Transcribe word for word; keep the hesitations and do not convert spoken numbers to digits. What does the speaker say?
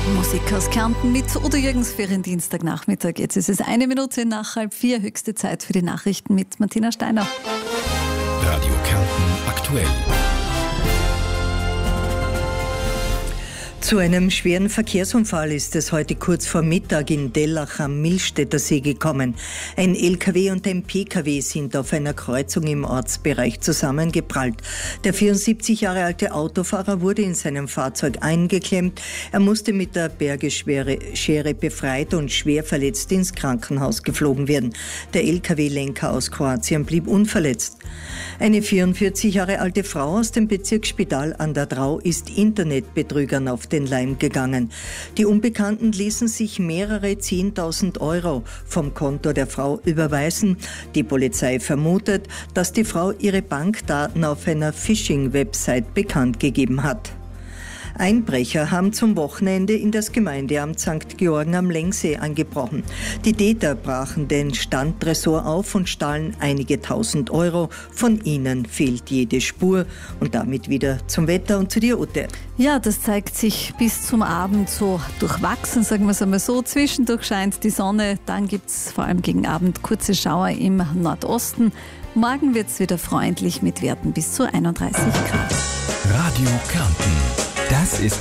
Musik aus Kärnten mit Udo Jürgens für den Dienstagnachmittag. Jetzt ist es eine Minute nach halb vier, höchste Zeit für die Nachrichten mit Martina Steiner. Radio Kärnten aktuell. Zu einem schweren Verkehrsunfall ist es heute kurz vor Mittag in Dellach am Millstätter See gekommen. Ein L K W und ein P K W sind auf einer Kreuzung im Ortsbereich zusammengeprallt. Der vierundsiebzig Jahre alte Autofahrer wurde in seinem Fahrzeug eingeklemmt. Er musste mit der Bergeschere befreit und schwer verletzt ins Krankenhaus geflogen werden. Der L K W-Lenker aus Kroatien blieb unverletzt. Eine vierundvierzig Jahre alte Frau aus dem Bezirksspital an der Drau ist Internetbetrügern auf den Leim gegangen. Die Unbekannten ließen sich mehrere zehntausend Euro vom Konto der Frau überweisen. Die Polizei vermutet, dass die Frau ihre Bankdaten auf einer Phishing-Website bekannt gegeben hat. Einbrecher haben zum Wochenende in das Gemeindeamt Sankt Georgen am Lengsee eingebrochen. Die Täter brachen den Standtresor auf und stahlen einige tausend Euro. Von ihnen fehlt jede Spur. Und damit wieder zum Wetter und zu dir, Ute. Ja, das zeigt sich bis zum Abend so durchwachsen, sagen wir es einmal so. Zwischendurch scheint die Sonne, dann gibt es vor allem gegen Abend kurze Schauer im Nordosten. Morgen wird es wieder freundlich mit Werten bis zu einunddreißig Grad. Radio Kärnten. Das ist